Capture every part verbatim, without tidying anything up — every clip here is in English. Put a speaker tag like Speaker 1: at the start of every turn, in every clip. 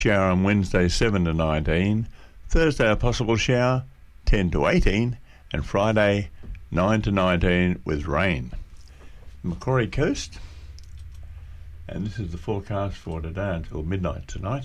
Speaker 1: Shower on Wednesday seven to nineteen, Thursday a possible shower ten to eighteen, and Friday nine to nineteen with rain. Macquarie Coast, and this is the forecast for today until midnight tonight.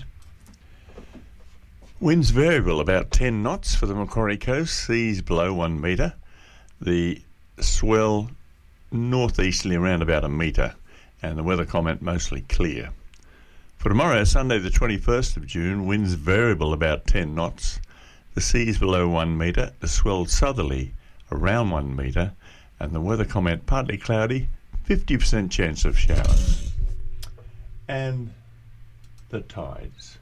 Speaker 1: Winds variable about ten knots for the Macquarie Coast, seas below one metre. The swell northeasterly around about a metre, and the weather comment mostly clear. For tomorrow, Sunday the twenty-first of June, winds variable about ten knots, the seas below one metre, the swell southerly around one metre, and the weather comment partly cloudy, fifty percent chance of showers. And the tides.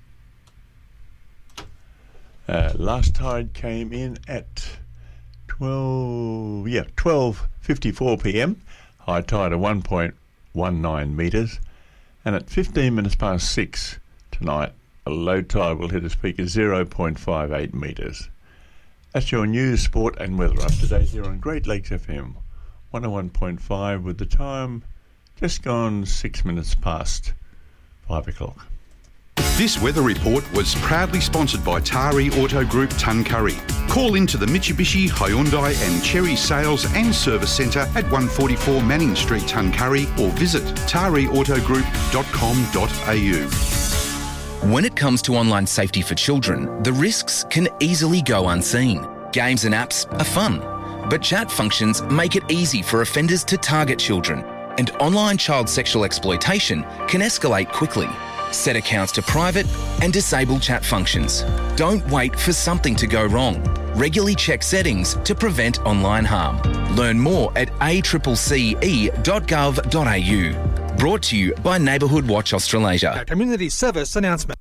Speaker 1: Uh, last tide came in at twelve, yeah, twelve fifty-four p.m. High tide of one point one nine metres. And at fifteen minutes past six tonight, a low tide will hit a peak of zero point five eight metres. That's your news, sport and weather up to date here on Great Lakes F M one oh one point five, with the time just gone six minutes past five o'clock.
Speaker 2: This weather report was proudly sponsored by Tari Auto Group Tuncurry. Call into the Mitsubishi, Hyundai and Chery Sales and Service Centre at one forty-four Manning Street, Tuncurry, or visit tari auto group dot com dot a u.
Speaker 3: When it comes to online safety for children, the risks can easily go unseen. Games and apps are fun, but chat functions make it easy for offenders to target children, and online child sexual exploitation can escalate quickly. Set accounts to private and disable chat functions. Don't wait for something to go wrong. Regularly check settings to prevent online harm. Learn more at a c c c e dot gov dot a u. Brought to you by Neighbourhood Watch Australasia.
Speaker 4: A community service announcement.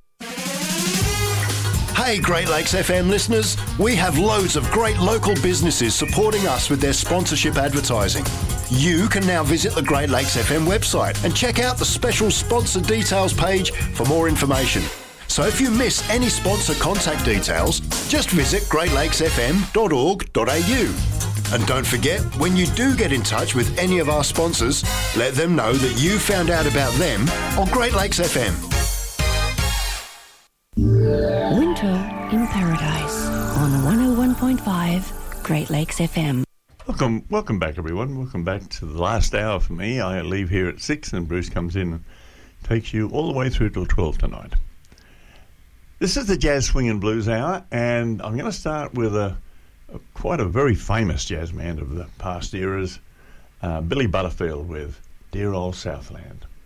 Speaker 5: Hey Great Lakes F M listeners, we have loads of great local businesses supporting us with their sponsorship advertising. You can now visit the Great Lakes F M website and check out the special sponsor details page for more information. So if you miss any sponsor contact details, just visit great lakes f m dot org dot a u. And don't forget, when you do get in touch with any of our sponsors, let them know that you found out about them on Great Lakes F M.
Speaker 6: Winter in Paradise on one oh one point five Great Lakes F M.
Speaker 1: Welcome, welcome back, everyone. Welcome back to the last hour for me. I leave here at six, and Bruce comes in and takes you all the way through till twelve tonight. This is the Jazz Swing and Blues Hour, and I'm going to start with a, a quite a very famous jazz man of the past eras, uh, Billy Butterfield with "Dear Old Southland."